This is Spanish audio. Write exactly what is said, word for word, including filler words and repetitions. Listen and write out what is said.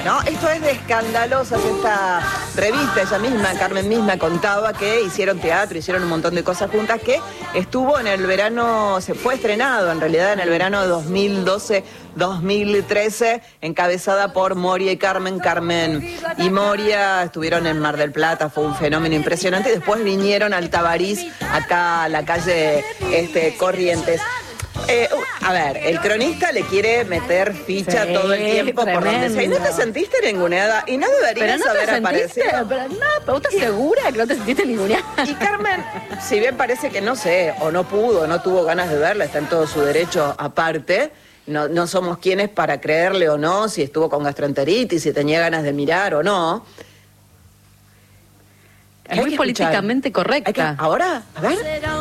No, esto es de Escandalosas, esta revista, ella misma, Carmen misma contaba que hicieron teatro, hicieron un montón de cosas juntas, que estuvo en el verano, se fue estrenado en realidad en el verano de dos mil doce, dos mil trece, encabezada por Moria y Carmen. Carmen y Moria estuvieron en Mar del Plata, fue un fenómeno impresionante, y después vinieron al Tabarís, acá a la calle este, Corrientes. Eh, uh, a ver, el cronista le quiere meter ficha sí, todo el tiempo tremendo. Por donde sea. ¿Y no te sentiste ninguneada? ¿Y no deberías no haber aparecido? Pero no, pero ¿estás segura que no te sentiste ninguneada? Y Carmen, si bien parece que no sé, o no pudo, no tuvo ganas de verla, está en todo su derecho aparte, no, no somos quienes para creerle o no, si estuvo con gastroenteritis, si tenía ganas de mirar o no. Es muy políticamente correcta. Que, ahora, a ver...